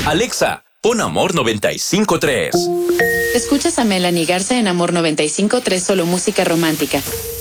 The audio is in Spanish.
Alexa, pon Amor 95.3. Escuchas a Melanie Garza en Amor 95.3, solo música romántica.